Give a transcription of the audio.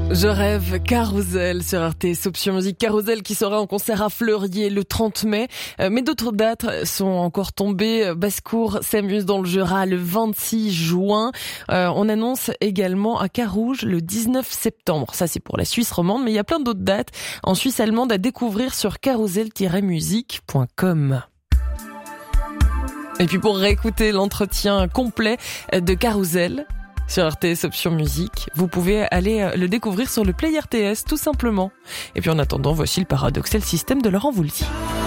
Je rêve Carousel sur RTS Option Musique. Carousel qui sera en concert à Fleurier le 30 mai. Mais d'autres dates sont encore tombées. Basse-Cour s'amuse dans le Jura le 26 juin. On annonce également à Carouge le 19 septembre. Ça, c'est pour la Suisse romande, mais il y a plein d'autres dates en Suisse allemande à découvrir sur carousel-musique.com. Et puis pour réécouter l'entretien complet de Carousel sur RTS Option Musique, vous pouvez aller le découvrir sur le Play RTS tout simplement. Et puis en attendant, voici le paradoxal système de Laurent Voulzy.